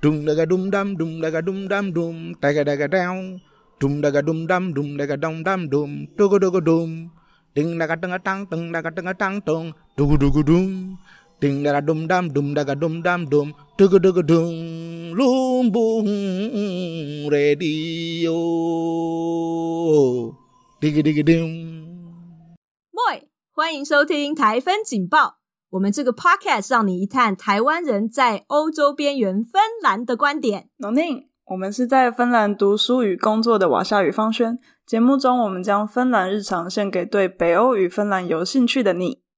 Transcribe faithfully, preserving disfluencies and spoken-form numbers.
Dum daga dum dum dum daga dum dum dum daga daga down dum daga dum dum dum daga dum dum dum dugu dugu dum ding daga daga tang ding daga daga tang dong dugu dugu dum ding daga dum dum dum daga dum dum dum dugu dugu dum Lumbung Radio digi digi dum。 Moi， 欢迎收听台芬警报。我们这个 podcast 让你一探台湾人在欧洲边缘芬兰的观点。 农宁，我们是在芬兰读书与工作的瓦夏与方轩。节目中，我们将芬兰日常献给对北欧与芬兰有兴趣的你。